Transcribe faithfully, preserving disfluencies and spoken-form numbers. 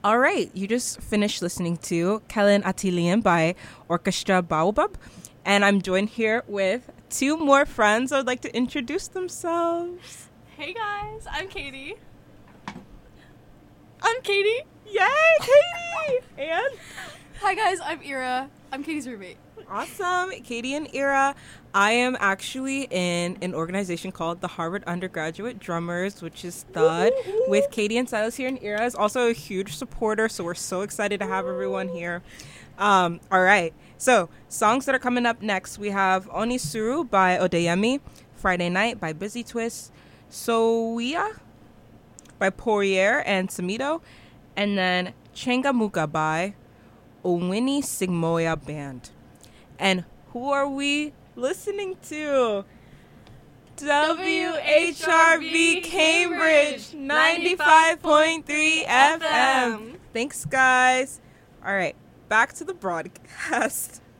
All right, you just finished listening to Kellen Atilian by Orchestra Baobab, and I'm joined here with two more friends who would like to introduce themselves. Hey guys, I'm Katie. I'm Katie. Yay, Katie! And? Hi guys, I'm Ira. I'm Katie's roommate. Awesome. Katie and Ira. I am actually in an organization called the Harvard Undergraduate Drummers, which is Thud, with Katie and Silas here. And Ira is also a huge supporter, so we're so excited to have everyone here. Um, all right. So, songs that are coming up next, we have Onisuru by Odeyemi, Friday Night by Busy Twist, Soia by Poirier and Samido, and then Changamuka by Owini Sigmoya Band. And who are we listening to? W H R V Cambridge ninety-five point three F M. Thanks, guys. All right, back to the broadcast.